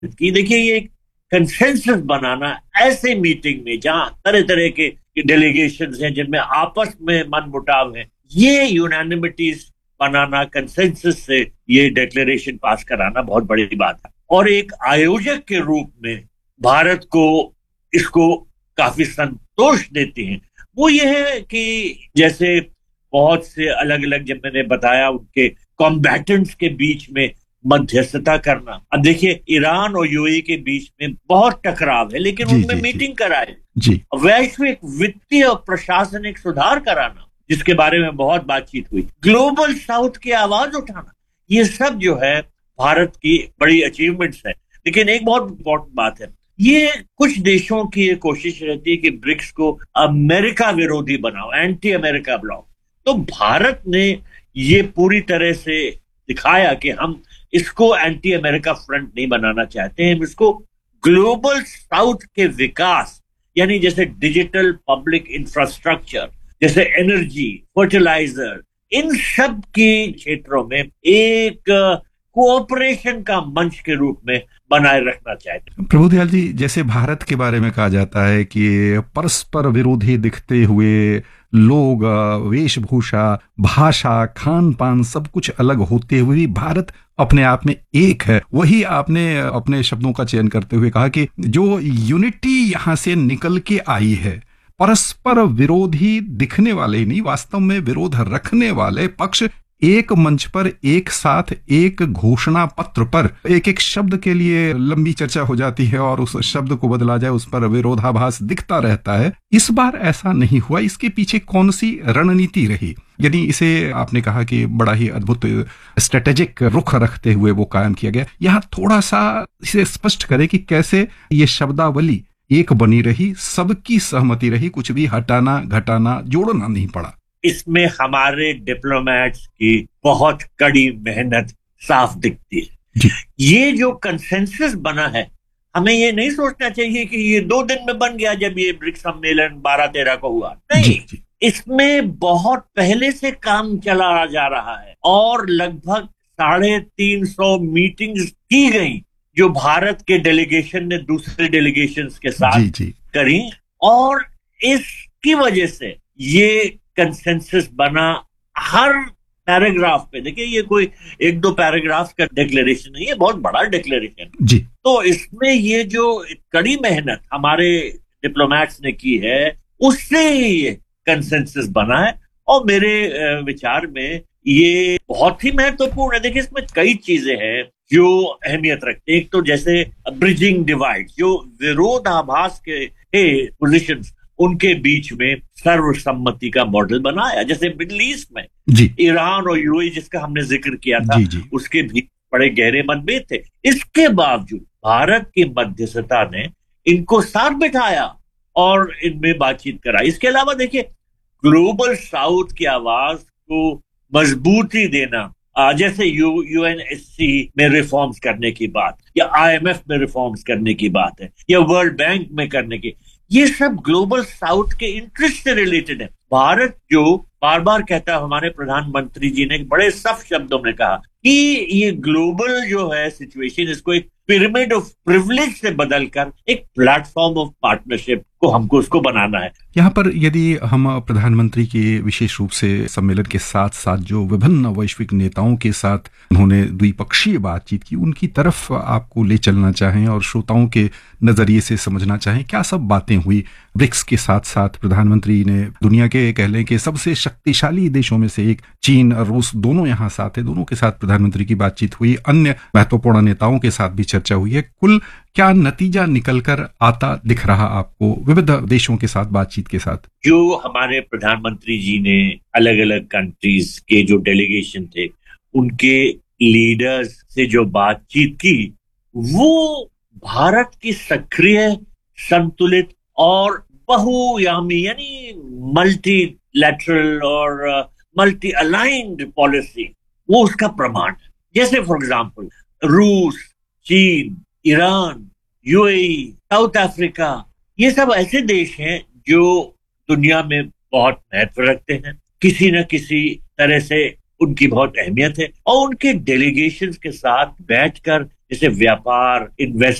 की। देखिए, ये कंसेंसस बनाना ऐसे मीटिंग में जहां तरह तरह के डेलीगेशन हैं जिनमें आपस में मनमुटाव है, ये यूनानिमिटीज बनाना, कंसेंसस से ये डिक्लेरेशन पास कराना बहुत बड़ी बात है। और एक आयोजक के रूप में भारत को इसको काफी संतोष देती हैं वो ये है कि जैसे बहुत से अलग अलग, जब मैंने बताया, उनके कॉम्बैटेंट्स के बीच में मध्यस्थता करना। अब देखिए, ईरान और यूएई के बीच में बहुत टकराव है, लेकिन जी उनमें जी जी मीटिंग कराए। जी। वैश्विक वित्तीय और प्रशासनिक सुधार कराना, जिसके बारे में बहुत बातचीत हुई, ग्लोबल साउथ की आवाज उठाना, ये सब जो है भारत की बड़ी अचीवमेंट्स है। लेकिन एक बहुत इंपॉर्टेंट बात है, ये कुछ देशों की ये कोशिश रहती है कि ब्रिक्स को अमेरिका विरोधी बनाओ, एंटी अमेरिका ब्लॉक। तो भारत ने ये पूरी तरह से दिखाया कि हम इसको एंटी अमेरिका फ्रंट नहीं बनाना चाहते हैं, हम इसको ग्लोबल साउथ के विकास, यानी जैसे डिजिटल पब्लिक इंफ्रास्ट्रक्चर, जैसे एनर्जी, फर्टिलाइजर, इन सब के क्षेत्रों में एक कोऑपरेशन का मंच के रूप में बनाए रखना चाहते हैं। प्रभुदयाल जी, जैसे भारत के बारे में कहा जाता है कि परस्पर विरोधी दिखते हुए लोग, वेशभूषा, भाषा, खान पान सब कुछ अलग होते हुए भी भारत अपने आप में एक है। वही आपने अपने शब्दों का चयन करते हुए कहा कि जो यूनिटी यहां से निकल के आई है, परस्पर विरोधी दिखने वाले ही नहीं, वास्तव में विरोध रखने वाले पक्ष एक मंच पर एक साथ एक घोषणा पत्र पर एक एक शब्द के लिए लंबी चर्चा हो जाती है और उस शब्द को बदला जाए, उस पर विरोधाभास दिखता रहता है। इस बार ऐसा नहीं हुआ। इसके पीछे कौन सी रणनीति रही? यानी इसे आपने कहा कि बड़ा ही अद्भुत स्ट्रेटेजिक रुख रखते हुए वो कायम किया गया। यहाँ थोड़ा सा इसे स्पष्ट करें कि कैसे ये शब्दावली एक बनी रही, सबकी सहमति रही, कुछ भी हटाना घटाना जोड़ना नहीं पड़ा। इसमें हमारे डिप्लोमेट्स की बहुत कड़ी मेहनत साफ दिखती है। ये जो कंसेंसस बना है, हमें ये नहीं सोचना चाहिए कि ये 2 दिन में बन गया जब ये ब्रिक्स सम्मेलन 12-13 को हुआ। नहीं, इसमें बहुत पहले से काम चला जा रहा है और लगभग 350 मीटिंग्स की गई जो भारत के डेलीगेशन ने दूसरे डेलीगेशंस के साथ करी, और इसकी वजह से ये कंसेंसस बना। हर पैराग्राफ पे, देखिए, ये कोई 1-2 पैराग्राफ का डिक्लेरेशन नहीं है, बहुत बड़ा डिक्लेरेशन जी। तो इसमें ये जो कड़ी मेहनत हमारे डिप्लोमेट्स ने की है, उससे ये कंसेंसस बना है। और मेरे विचार में ये बहुत ही महत्वपूर्ण है। देखिए, इसमें कई चीजें हैं जो अहमियत रखते हैं। एक तो जैसे ब्रिजिंग डिवाइड, जो विरोधाभास के पोजिशंस, उनके बीच में सर्वसम्मति का मॉडल बनाया। जैसे मिडिल ईस्ट में ईरान और यूएई, जिसका हमने जिक्र किया था, उसके भी बड़े गहरे मतभेद थे। इसके बावजूद भारत की मध्यस्थता ने इनको साथ बिठाया और इनमें बातचीत कराई। इसके अलावा देखिए, ग्लोबल साउथ की आवाज को मजबूती देना, जैसे यूएनएससी में रिफॉर्म्स करने की बात, या आईएमएफ में रिफॉर्म्स करने की बात है, या वर्ल्ड बैंक में करने की, ये सब ग्लोबल साउथ के इंटरेस्ट से रिलेटेड है। भारत जो बार बार कहता है, हमारे प्रधानमंत्री जी ने बड़े सख्त शब्दों में कहा कि ये ग्लोबल जो है सिचुएशन, इसको एक पिरामिड ऑफ प्रिविलेज से बदलकर एक प्लेटफॉर्म ऑफ पार्टनरशिप को हमको उसको बनाना है। यहाँ पर यदि हम प्रधानमंत्री के विशेष रूप से सम्मेलन के साथ साथ जो विभिन्न वैश्विक नेताओं के साथ उन्होंने द्विपक्षीय बातचीत की, उनकी तरफ आपको ले चलना चाहें और श्रोताओं के नजरिए से समझना चाहें, क्या सब बातें हुई ब्रिक्स के साथ साथ? प्रधानमंत्री ने दुनिया के कह लें कि सबसे शक्तिशाली देशों में से एक चीन और रूस दोनों यहाँ साथ है, दोनों के साथ प्रधानमंत्री की बातचीत हुई, अन्य महत्वपूर्ण नेताओं के साथ भी चर्चा हुई है। कुल क्या नतीजा निकलकर आता दिख रहा आपको विविध देशों के साथ बातचीत के साथ? जो हमारे प्रधानमंत्री जी ने अलग अलग कंट्रीज के जो डेलीगेशन थे, उनके लीडर्स से जो बातचीत की, वो भारत की सक्रिय, संतुलित और बहुआयामी, यानी मल्टीलैटरल और मल्टी अलाइंड पॉलिसी, वो उसका प्रमाण है। जैसे फॉर एग्जांपल रूस, चीन, ईरान, यूएई, साउथ अफ्रीका, ये सब ऐसे देश हैं जो दुनिया में बहुत महत्व रखते हैं, किसी न किसी तरह से उनकी बहुत अहमियत है, और उनके डेलीगेशंस के साथ बैठकर जैसे व्यापार, इन्वेस्ट